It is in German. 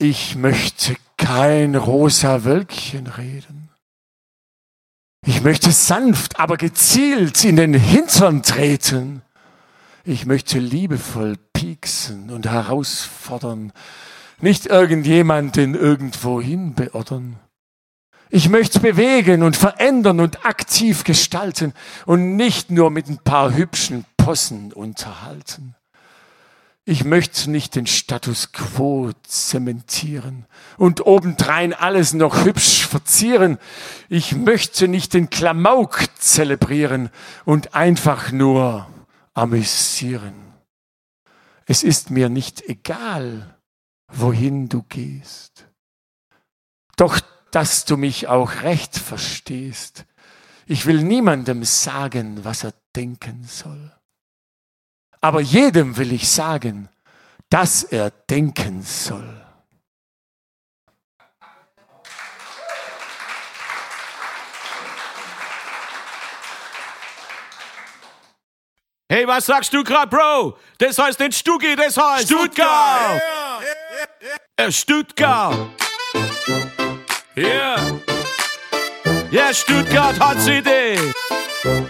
Ich möchte kein rosa Wölkchen reden. Ich möchte sanft, aber gezielt in den Hintern treten. Ich möchte liebevoll pieksen und herausfordern, nicht irgendjemanden irgendwohin beordern. Ich möchte bewegen und verändern und aktiv gestalten und nicht nur mit ein paar hübschen Possen unterhalten. Ich möchte nicht den Status quo zementieren und obendrein alles noch hübsch verzieren. Ich möchte nicht den Klamauk zelebrieren und einfach nur amüsieren. Es ist mir nicht egal, wohin du gehst. Doch, dass du mich auch recht verstehst. Ich will niemandem sagen, was er denken soll. Aber jedem will ich sagen, dass er denken soll. Hey, was sagst du grad, Bro? Das heißt nicht Stugi, das heißt Stuttgart. Stuttgart. Ja. Ja, Stuttgart hat's Idee.